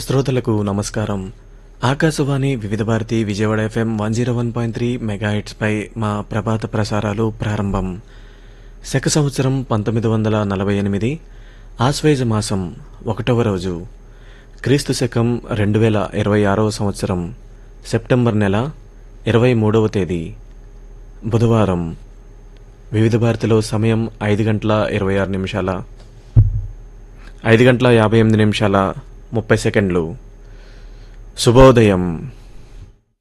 శ్రోతలకు నమస్కారం. ఆకాశవాణి వివిధ భారతి విజయవాడ FM 101.3 మెగాహెట్స్పై మా ప్రభాత ప్రసారాలు ప్రారంభం. శక సంవత్సరం 1948 ఆశ్వేజ మాసం 1వ రోజు, క్రీస్తు శకం 2026వ సంవత్సరం సెప్టెంబర్ నెల 23వ తేదీ బుధవారం. వివిధ భారతిలో సమయం 5:26, 5:58 30 శుభోదయం.